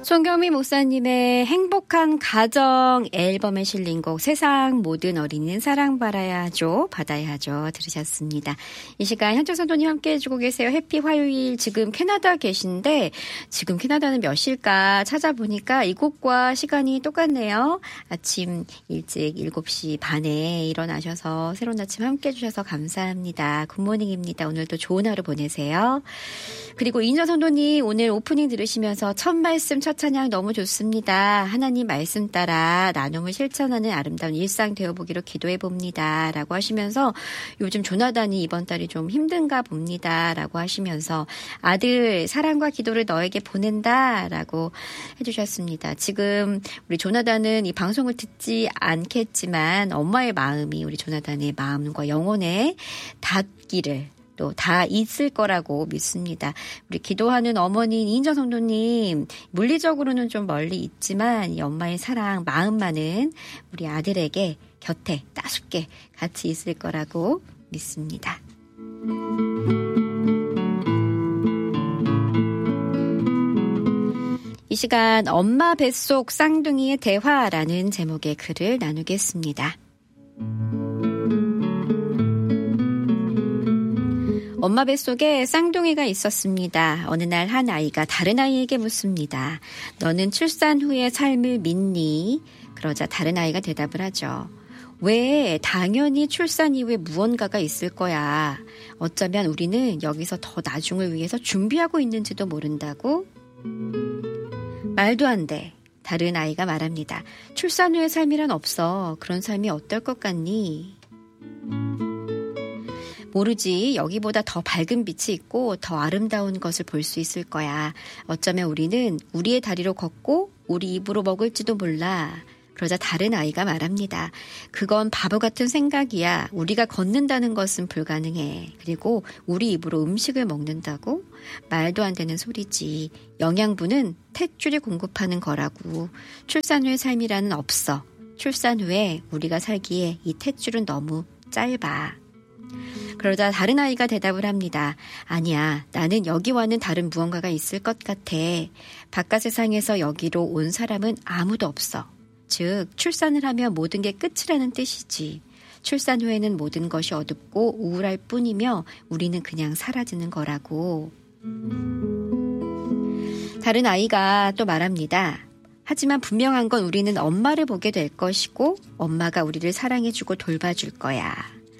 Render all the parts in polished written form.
손경미 목사님의 행복한 가정 앨범에 실린 곡 세상 모든 어린이는 사랑받아야 하죠. 받아야 하죠. 들으셨습니다. 이 시간 현철 선도님 함께 해주고 계세요. 해피 화요일. 지금 캐나다 계신데 지금 캐나다는 몇 시일까 찾아보니까 이 곡과 시간이 똑같네요. 아침 일찍 7시 반에 일어나셔서 새로운 아침 함께 해주셔서 감사합니다. 굿모닝입니다. 오늘도 좋은 하루 보내세요. 그리고 이인정 선도님 오늘 오프닝 들으시면서 첫 말씀 첫 찬양 너무 좋습니다. 하나님 말씀 따라 나눔을 실천하는 아름다운 일상 되어보기로 기도해봅니다. 라고 하시면서 요즘 조나단이 이번 달이 좀 힘든가 봅니다. 라고 하시면서 아들 사랑과 기도를 너에게 보낸다. 라고 해주셨습니다. 지금 우리 조나단은 이 방송을 듣지 않겠지만 엄마의 마음이 우리 조나단의 마음과 영혼에 닿기를 또 다 있을 거라고 믿습니다. 우리 기도하는 어머니 이인정 성도님 물리적으로는 좀 멀리 있지만 이 엄마의 사랑 마음만은 우리 아들에게 곁에 따숩게 같이 있을 거라고 믿습니다. 이 시간 엄마 뱃속 쌍둥이의 대화라는 제목의 글을 나누겠습니다. 엄마 뱃속에 쌍둥이가 있었습니다. 어느 날 한 아이가 다른 아이에게 묻습니다. 너는 출산 후의 삶을 믿니? 그러자 다른 아이가 대답을 하죠. 왜? 당연히 출산 이후에 무언가가 있을 거야. 어쩌면 우리는 여기서 더 나중을 위해서 준비하고 있는지도 모른다고? 말도 안 돼. 다른 아이가 말합니다. 출산 후의 삶이란 없어. 그런 삶이 어떨 것 같니? 모르지. 여기보다 더 밝은 빛이 있고 더 아름다운 것을 볼 수 있을 거야. 어쩌면 우리는 우리의 다리로 걷고 우리 입으로 먹을지도 몰라. 그러자 다른 아이가 말합니다. 그건 바보 같은 생각이야. 우리가 걷는다는 것은 불가능해. 그리고 우리 입으로 음식을 먹는다고? 말도 안 되는 소리지. 영양분은 탯줄이 공급하는 거라고. 출산 후의 삶이라는 없어. 출산 후에 우리가 살기에 이 탯줄은 너무 짧아. 그러자 다른 아이가 대답을 합니다. 아니야, 나는 여기와는 다른 무언가가 있을 것 같아. 바깥 세상에서 여기로 온 사람은 아무도 없어. 즉, 출산을 하면 모든 게 끝이라는 뜻이지. 출산 후에는 모든 것이 어둡고 우울할 뿐이며 우리는 그냥 사라지는 거라고. 다른 아이가 또 말합니다. 하지만 분명한 건 우리는 엄마를 보게 될 것이고 엄마가 우리를 사랑해주고 돌봐줄 거야.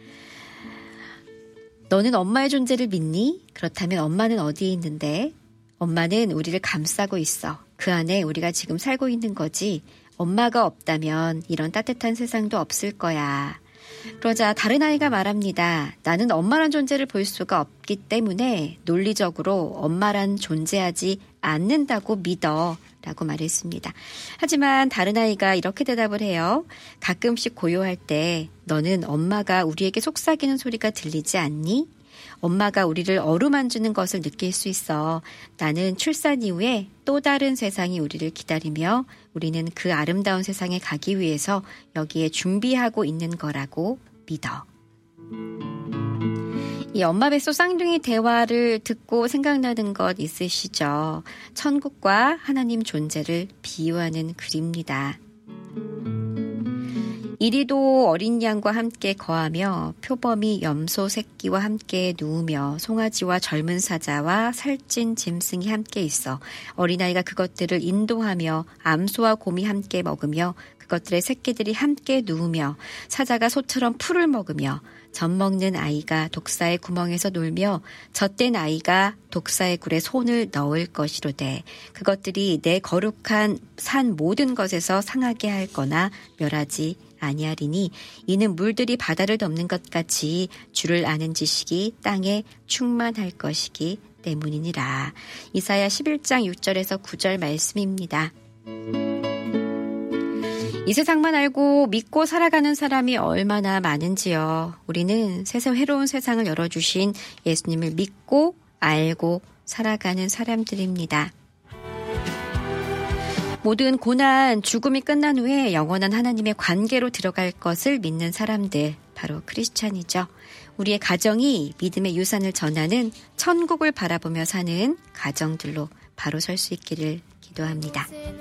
너는 엄마의 존재를 믿니? 그렇다면 엄마는 어디에 있는데? 엄마는 우리를 감싸고 있어. 그 안에 우리가 지금 살고 있는 거지. 엄마가 없다면 이런 따뜻한 세상도 없을 거야. 그러자 다른 아이가 말합니다. 나는 엄마란 존재를 볼 수가 없기 때문에 논리적으로 엄마란 존재하지 않는다고 믿어. 라고 말했습니다. 하지만 다른 아이가 이렇게 대답을 해요. 가끔씩 고요할 때 너는 엄마가 우리에게 속삭이는 소리가 들리지 않니? 엄마가 우리를 어루만지는 것을 느낄 수 있어. 나는 출산 이후에 또 다른 세상이 우리를 기다리며 우리는 그 아름다운 세상에 가기 위해서 여기에 준비하고 있는 거라고 믿어. 이 엄마 뱃속 쌍둥이 대화를 듣고 생각나는 것 있으시죠? 천국과 하나님 존재를 비유하는 글입니다. 이리도 어린 양과 함께 거하며 표범이 염소 새끼와 함께 누우며 송아지와 젊은 사자와 살찐 짐승이 함께 있어 어린아이가 그것들을 인도하며 암소와 곰이 함께 먹으며 그것들의 새끼들이 함께 누우며 사자가 소처럼 풀을 먹으며 젖 먹는 아이가 독사의 구멍에서 놀며 젖된 아이가 독사의 굴에 손을 넣을 것이로되 그것들이 내 거룩한 산 모든 것에서 상하게 할 거나 멸하지 아니하리니 이는 물들이 바다를 덮는 것 같이 주를 아는 지식이 땅에 충만할 것이기 때문이니라. 이사야 11장 6절에서 9절 말씀입니다. 이 세상만 알고 믿고 살아가는 사람이 얼마나 많은지요. 우리는 새로운 세상을 열어주신 예수님을 믿고 알고 살아가는 사람들입니다. 모든 고난, 죽음이 끝난 후에 영원한 하나님의 관계로 들어갈 것을 믿는 사람들, 바로 크리스찬이죠. 우리의 가정이 믿음의 유산을 전하는 천국을 바라보며 사는 가정들로 바로 설 수 있기를 기도합니다. 기도합니다.